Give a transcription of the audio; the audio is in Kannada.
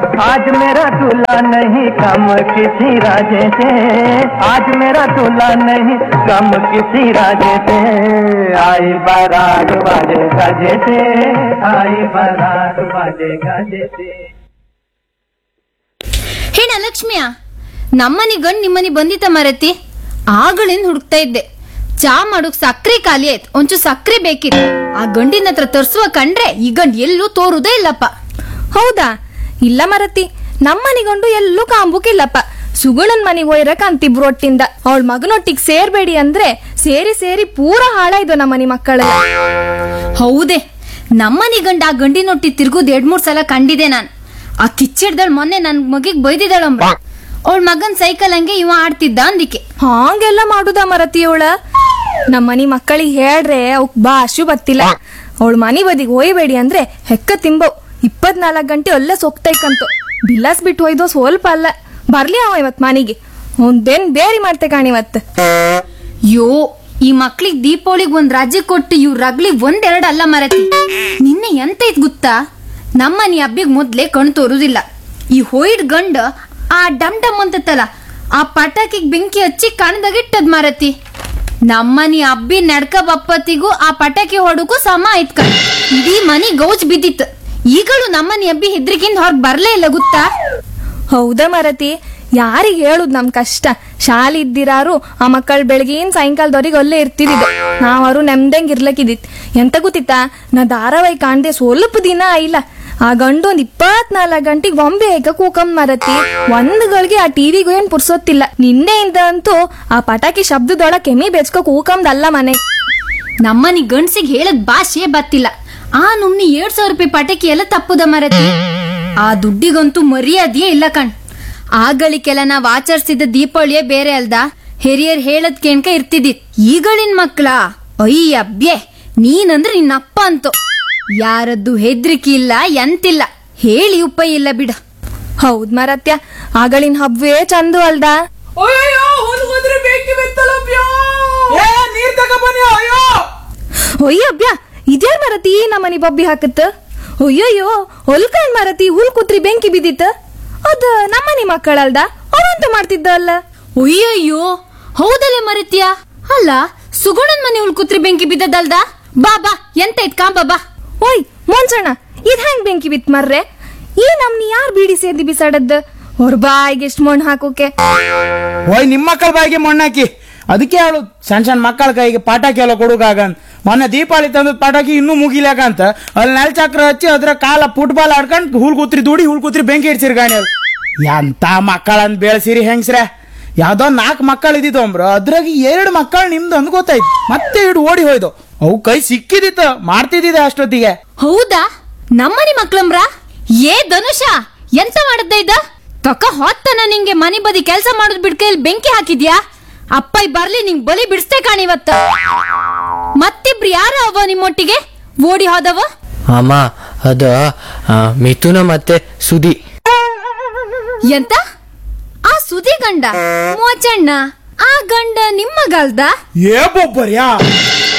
आज मेरा दूल्हा नहीं कम किसी राजे से, आज मेरा दूल्हा नहीं कम किसी राजे से, आई बारात बाजे गाजे से, आई बारात बाजे गाजे से. ಹೇಳ ಲಕ್ಷ್ಮಿಯ, ನಮ್ಮನಿ ಗಂಡ್ ನಿಮ್ಮನಿ ಬಂದಿತ್ತ ಮರತಿ? ಆಗಳಿಂದ ಹುಡುಕ್ತಾ ಇದ್ದೆ. ಚಾ ಮಾಡೋಕ್ ಸಕ್ರೆ ಖಾಲಿ ಆಯ್ತು, ಒಂಚೂರು ಸಕ್ರೆ ಬೇಕಿತ್ತು. ಆ ಗಂಡಿನ ಹತ್ರ ತರ್ಸುವ ಕಂಡ್ರೆ ಈ ಗಂಡ್ ಎಲ್ಲೂ ತೋರುದೇ ಇಲ್ಲಪ್ಪ. ಹೌದಾ? ಇಲ್ಲ ಮರತಿ, ನಮ್ಮನಿಗೊಂಡು ಎಲ್ಲೂ ಕಾಂಬುಕಿಲ್ಲಪ್ಪ. ಸುಗುಣನ್ ಮನಿಗ್ ಒಯ್ರಕ್ ಅಂತಿಬ್ರು ಒಟ್ಟಿಂದ. ಅವಳ ಮಗನೊಟ್ಟಿಗೆ ಸೇರ್ಬೇಡಿ ಅಂದ್ರೆ ಸೇರಿ ಸೇರಿ ಪೂರ ಹಾಳಾಯ್ದು ನಮ್ಮನಿ ಮಕ್ಕಳೆಲ್ಲ. ಹೌದೇ, ನಮ್ಮನಿ ಗಂಡ ಆ ಗಂಡಿನೊಟ್ಟಿ ತಿರ್ಗುದ್ 2-3 ಸಲ ಕಂಡಿದೆ ನಾನ್. ಆ ಕಿಚ್ಚಿಡ್ದಳ್ ಮೊನ್ನೆ ನನ್ ಮಗಿಗ್ ಬೈದಿದ್ದಾಳಂಬ್ರ. ಅವಳ ಮಗನ್ ಸೈಕಲ್ ಹಂಗೆ ಇವ ಆಡ್ತಿದ್ದ ಅಂದಿಕೆ. ಹಾಂಗೆಲ್ಲ ಮಾಡುದ ಮರತಿಯವಳ? ನಮ್ಮನಿ ಮಕ್ಕಳಿಗೆ ಹೇಳ್ರೆ ಅವಕ್ ಭಾಷು ಬತ್ತಿಲ್ಲ. ಅವಳ ಮನಿ ಬದಿಗೆ ಒಯ್ಬೇಡಿ ಅಂದ್ರೆ ಹೆಕ್ಕ ತಿಂಬವ್. 24 ಗಂಟೆ ಅಲ್ಲೇ ಸೊಕ್ತೈಕಂತು. ಬಿಲ್ಲಾಸ್ ಬಿಟ್ಟು ಒಯ್ದೋ ಸ್ವಲ್ಪ ಅಲ್ಲ. ಬರ್ಲಿ ಅವ ಇವತ್ ಮನಿಗೆ. ಒಂದೇನ್ ಬೇರಿ ಮಾಡ್ತೆ ಕಾಣಿವತ್. ಯೋ, ಈ ಮಕ್ಳಿಗ್ ದೀಪಾವಳಿಗ್ ಒಂದ್ ರಾಜ್ಯ ಕೊಟ್ಟು ಇವ್ ರಗ್ಲಿ 1-2 ಅಲ್ಲ ಮರತಿ. ನಿನ್ನೆ ಎಂತ ಇದ್ ಗೊತ್ತಾ? ನಮ್ಮನಿ ಹಬ್ಬಿಗ್ ಮೊದ್ಲೇ ಕಣ್ ತೋರುದಿಲ್ಲ. ಈ ಹೋಯ್ಡ್ ಗಂಡ ಆ ಡಮ್ ಡಮ್ ಅಂತತ್ತಲ್ಲ, ಆ ಪಟಾಕಿಗ್ ಬೆಂಕಿ ಹಚ್ಚಿ ಕಣದಾಗಿಟ್ಟದ್ ಮರತಿ. ನಮ್ಮನಿ ಹಬ್ಬಿ ನಡ್ಕ ಬಪ್ಪತ್ತಿಗೂ ಆ ಪಟಾಕಿ ಹೊಡಕ್ಕೂ ಸಮ ಆಯ್ತ್ ಕಣ್. ಇಡೀ ಮನಿ ಗೌಜ್ ಬಿದ್ದಿತ್ತು. ಈಗಲೂ ನಮ್ಮನಿ ಹಬ್ಬಿ ಹೆದ್ರಿಕಿಂದ ಹೊರಗ್ ಬರ್ಲೇ ಇಲ್ಲ ಗೊತ್ತಾ? ಹೌದಾ ಮರತಿ? ಯಾರಿಗ್ ಹೇಳುದ್ ನಮ್ ಕಷ್ಟ. ಶಾಲೆ ಇದ್ದಿರಾರು ಆ ಮಕ್ಕಳು ಬೆಳಗಿನ ಸಾಯಂಕಾಲದವ್ರಿಗೆ ಅಲ್ಲೇ ಇರ್ತಿದ್ದಿದ್ದು. ನಾವರು ನೆಮ್ದಂಗ್ ಇರ್ಲಕ್ಕಿದ್ದಿತ್. ಎಂತ ಗೊತ್ತಿತ್ತಾ, ನಾ ಧಾರಾವಾಹಿ ಕಾಣ್ದೆ ಸ್ವಲ್ಪ ದಿನ ಆಯಿಲ್ಲ. ಆ ಗಂಡು ಒಂದ್ 24 ಗಂಟೆಗೆ ಬೊಂಬೆ ಹೇಗ ಕೂಕಂಬ್ ಮರತಿ. ಒಂದ್ಗಳಿಗೆ ಆ ಟಿವಿಗೂ ಏನ್ ಪುರ್ಸೊತ್ತಿಲ್ಲ. ನಿನ್ನೆಯಿಂದ ಅಂತೂ ಆ ಪಟಾಕಿ ಶಬ್ದದೊಳ ಕೆಮ್ಮಿ ಬೆಚ್ಕೋ ಕೂಕಂದಲ್ಲ ಮನೆ. ನಮ್ಮನಿ ಗಂಡ್ಸಿಗೆ ಹೇಳದ್ ಭಾಷೆ ಬತ್ತಿಲ್ಲ. ಆ ನುಮ್ನಿ 7,000 ರೂಪಾಯಿ ಪಟಾಕಿ ಎಲ್ಲ ತಪ್ಪುದ ಮರತಿ. ಆ ದುಡ್ಡಿಗಂತೂ ಮರ್ಯಾದೆಯೇ ಇಲ್ಲ ಕಣ್. ಆಗಳಿಗೆಲ್ಲ ನಾವ್ ಆಚರಿಸಿದ ದೀಪಾವಳಿಯೇ ಬೇರೆ ಅಲ್ದ. ಹಿರಿಯರ್ ಹೇಳದ್ ಕೇಣ್ಕ ಇರ್ತಿದ್ದಿತ್. ಈಗಳಿನ್ ಮಕ್ಳ ಅಯ್ಯಬ್ಯೆ ನೀನಂದ್ರೆ ನಿನ್ನಪ್ಪ ಅಂತೂ. ಯಾರದ್ದು ಹೆದ್ರಿಕೆ ಇಲ್ಲ, ಎಂತಿಲ್ಲ. ಹೇಳಿ ಉಪಾಯ ಇಲ್ಲ ಬಿಡ. ಹೌದ್ ಮರತ್ಯ, ಆಗಳಿನ ಹಬ್ಬವೇ ಚಂದು ಅಲ್ದ. ಒಯ್ಯಬ್ಯ, ಇದ್ಯಾರ ಮರತಿ ನಮ್ಮನಿ ಬಬ್ಬಿ ಹಾಕತ್ತ? ಅಯ್ಯಯ್ಯೋ, ಹೊಲ್ಕಂಡ್ ಮರತಿ ಹುಲ್ ಕುತ್ರಿ ಬೆಂಕಿ ಬಿದ್ದಿತ್ತ. ಅದ ನಮ್ಮನಿ ಮಕ್ಕಳಲ್ದ, ಅವಂತ ಮಾಡ್ತಿದ್ದ ಅಲ್ಲ. ಅಯ್ಯಯ್ಯೋ, ಹೌದಲ್ಲ ಮರತ್ಯ. ಅಲ್ಲ, ಸುಗುಣನ್ ಮನೆ ಉಳ್ಕುತ್ರಿ ಬೆಂಕಿ ಬಿದ್ದದಲ್ದ. ಬಾ ಬಾ, ಎಂತ ಇತ್ ಕಾಂಬ ಬಾ. ಓಯ್ ಮೊಂಚಣ್ಣ, ಇದ್ ಹೆಂಗ್ ಬೆಂಕಿ ಬಿತ್ ಮರ್ರೆ? ಈ ನಮ್ನಿ ಯಾರ್ ಬೀಡಿ ಸೇದಿ ಬಿಸಾಡದ್? ಅವ್ರ ಬಾಯಿಗೆ ಎಷ್ಟ್ ಮಣ್ಣು ಹಾಕೋಕೆ. ಓಯ್, ನಿಮ್ ಮಕ್ಕಳ ಬಾಯಿಗೆ ಮಣ್ಣು ಹಾಕಿ. ಅದಕ್ಕೆ ಹೇಳು, ಸಣ್ಣ ಸಣ್ಣ ಮಕ್ಕಳ ಕೈಗೆ ಪಟಾಕಿ ಎಲ್ಲ ಕೊಡುಗಾಗಂತ. ಮೊನ್ನೆ ದೀಪಾವಳಿ ತಂದದ್ ಪಟಾಕಿ ಇನ್ನೂ ಮುಗಿಲಾಕಂತ ಅಲ್ಲಿ ನೆಲ ಚಕ್ರ ಹಚ್ಚಿ ಅದ್ರ ಕಾಲ ಫುಟ್ಬಾಲ್ ಆಡ್ಕೊಂಡ್ ಹುಲ್ ಕೂತ್ರಿ ದೂಡಿ ಹುಲ್ ಕೂತ್ರಿ ಬೆಂಕಿ ಇಡ್ಸಿರಿ ಗಾಣಿ. ಎಂತ ಮಕ್ಕಳಂತ ಬೆಳೆಸಿರಿ ಹೆಂಗ್ಸ್ರೆ. ಯಾವ್ದೋ 4 ಮಕ್ಕಳು ಇದ್ದಿದ್ದು ಅಂಬ್ರ, ಅದ್ರಾಗ 2 ಮಕ್ಕಳು ನಿಮ್ದು ಅಂದ್ ಗೊತ್ತಾಯ್ತು. ಮತ್ತೆ ಇಡು ಓಡಿ ಹೋಯ್ದು. ಅವು ಕೈ ಸಿಕ್ಕಿದಿತ್ತ ಮಾಡ್ತಿದ್ದಿದೆ ಅಷ್ಟೊತ್ತಿಗೆ. ಹೌದಾ? ನಮ್ಮನಿ ಮಕ್ಳಂಬ್ರ? ಏ ಧನುಷ, ಎಂತ ಮಾಡದ್ದ ಇದ್ದ? ತಕ ಹೊತ್ತನ ನಿಂಗೆ ಮನಿ ಬದಿ ಕೆಲ್ಸ ಮಾಡೋದ್ ಬಿಡ್ಕೈಲಿ ಬೆಂಕಿ ಹಾಕಿದ್ಯಾ? ಅಪ್ಪ ಬರ್ಲಿ ನಿಂಗ್ ಬಲಿ ಬಿಡಿಸ್ತೇ ಕಾಣಿವತ್ತ. ಮತ್ತಿಬ್ರು ಯಾರ ಅವ ನಿಮ್ಮೊಟ್ಟಿಗೆ ಓಡಿ ಹೋದವ? ಅಮ್ಮ, ಅದ ಮಿಥುನ ಮತ್ತೆ ಸುದಿ. ಎಂತ? ಆ ಸುದಿ ಗಂಡ ಮೋಚಣ್ಣ? ಆ ಗಂಡ ನಿಮ್ಮಗಲ್ದ? ಏ ಬೊಬ್ಬರ್ಯಾ,